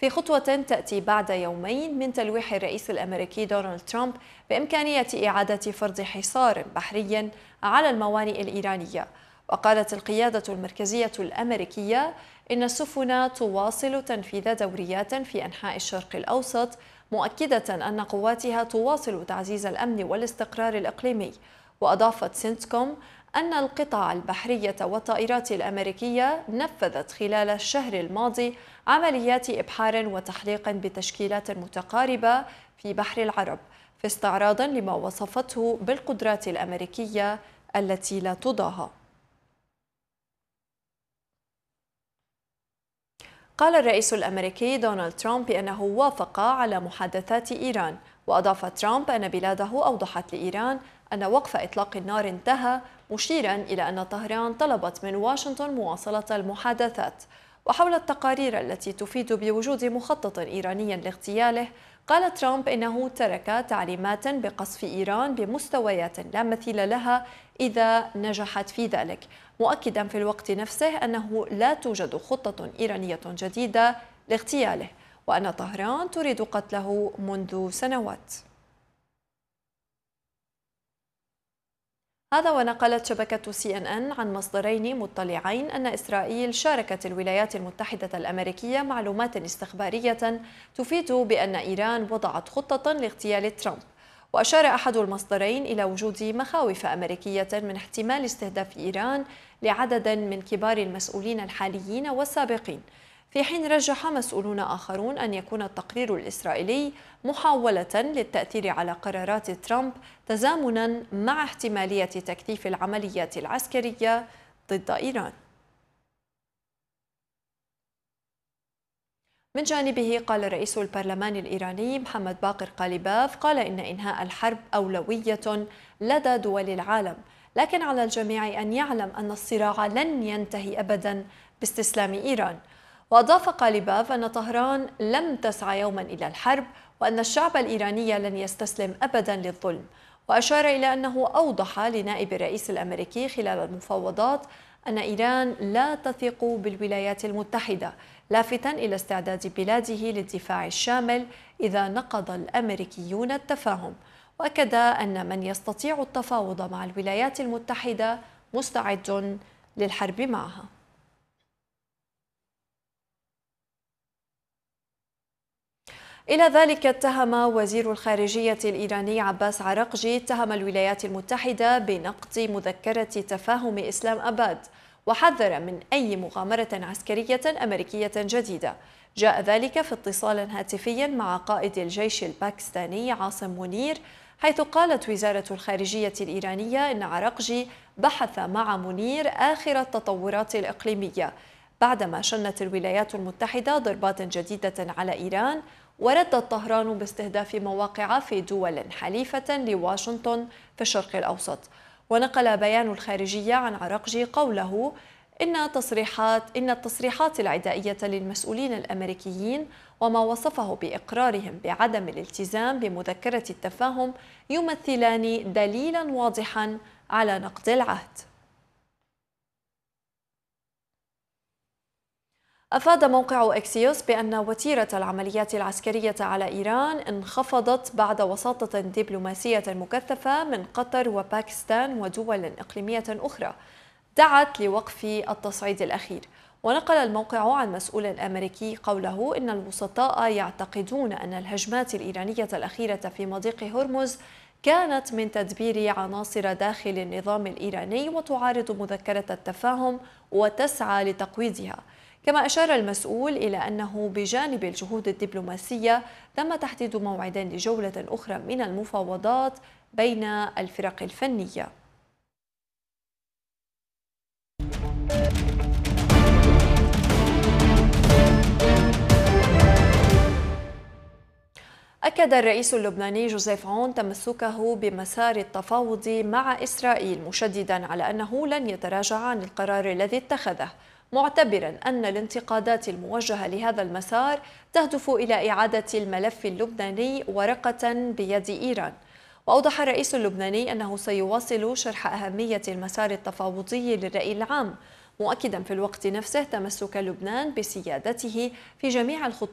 في خطوة تأتي بعد يومين من تلويح الرئيس الأمريكي دونالد ترامب بإمكانية إعادة فرض حصار بحري على الموانئ الإيرانية. وقالت القيادة المركزية الأمريكية إن السفن تواصل تنفيذ دوريات في أنحاء الشرق الأوسط، مؤكدة أن قواتها تواصل تعزيز الأمن والاستقرار الإقليمي. وأضافت سنتكوم أن القطاع البحرية والطائرات الأمريكية نفذت خلال الشهر الماضي عمليات إبحار وتحليق بتشكيلات متقاربة في بحر العرب، في استعراض لما وصفته بالقدرات الأمريكية التي لا تضاهى. قال الرئيس الأمريكي دونالد ترامب بأنه وافق على محادثات إيران. وأضاف ترامب أن بلاده أوضحت لإيران أن وقف إطلاق النار انتهى، مشيرا إلى أن طهران طلبت من واشنطن مواصلة المحادثات. وحول التقارير التي تفيد بوجود مخطط إيراني لاغتياله، قال ترامب إنه ترك تعليمات بقصف إيران بمستويات لا مثيل لها إذا نجحت في ذلك، مؤكدا في الوقت نفسه أنه لا توجد خطة إيرانية جديدة لاغتياله، وأن طهران تريد قتله منذ سنوات. هذا ونقلت شبكة CNN عن مصدرين مطلعين أن إسرائيل شاركت الولايات المتحدة الأمريكية معلومات استخبارية تفيد بأن إيران وضعت خطة لاغتيال ترامب. وأشار أحد المصدرين إلى وجود مخاوف أمريكية من احتمال استهداف إيران لعدد من كبار المسؤولين الحاليين والسابقين، في حين رجح مسؤولون آخرون أن يكون التقرير الإسرائيلي محاولة للتأثير على قرارات ترامب تزامنا مع احتمالية تكثيف العمليات العسكرية ضد إيران. من جانبه قال رئيس البرلمان الإيراني محمد باقر قاليباف إن إنهاء الحرب أولوية لدى دول العالم، لكن على الجميع أن يعلم أن الصراع لن ينتهي أبدا باستسلام إيران. وأضاف قاليباف أن طهران لم تسعى يوما إلى الحرب، وأن الشعب الإيراني لن يستسلم أبدا للظلم. وأشار إلى أنه أوضح لنائب الرئيس الأمريكي خلال المفاوضات أن إيران لا تثق بالولايات المتحدة، لافتا إلى استعداد بلاده للدفاع الشامل إذا نقض الأمريكيون التفاهم. وأكد أن من يستطيع التفاوض مع الولايات المتحدة مستعد للحرب معها. إلى ذلك اتهم وزير الخارجية الإيراني عباس عراقجي الولايات المتحدة بنقض مذكرة تفاهم إسلام أباد، وحذر من أي مغامرة عسكرية أمريكية جديدة. جاء ذلك في اتصال هاتفي مع قائد الجيش الباكستاني عاصم منير، حيث قالت وزارة الخارجية الإيرانية إن عراقجي بحث مع منير آخر التطورات الإقليمية بعدما شنت الولايات المتحدة ضربات جديدة على إيران، وردت طهران باستهداف مواقع في دول حليفة لواشنطن في الشرق الأوسط. ونقل بيان الخارجية عن عراقجي قوله إن التصريحات العدائية للمسؤولين الأمريكيين وما وصفه بإقرارهم بعدم الالتزام بمذكرة التفاهم يمثلان دليلا واضحا على نقض العهد. أفاد موقع إكسيوس بأن وتيرة العمليات العسكرية على إيران انخفضت بعد وساطة دبلوماسية مكثفة من قطر وباكستان ودول إقليمية أخرى دعت لوقف التصعيد الأخير. ونقل الموقع عن مسؤول أمريكي قوله إن الوسطاء يعتقدون أن الهجمات الإيرانية الأخيرة في مضيق هرمز كانت من تدبير عناصر داخل النظام الإيراني وتعارض مذكرة التفاهم وتسعى لتقويضها. كما أشار المسؤول إلى أنه بجانب الجهود الدبلوماسية تم تحديد موعد لجولة أخرى من المفاوضات بين الفرق الفنية. أكد الرئيس اللبناني جوزيف عون تمسكه بمسار التفاوض مع إسرائيل، مشددا على أنه لن يتراجع عن القرار الذي اتخذه، معتبرا أن الانتقادات الموجهة لهذا المسار تهدف إلى إعادة الملف اللبناني ورقة بيد إيران. وأوضح الرئيس اللبناني أنه سيواصل شرح أهمية المسار التفاوضي للرأي العام، مؤكدا في الوقت نفسه تمسك لبنان بسيادته في جميع الخطوات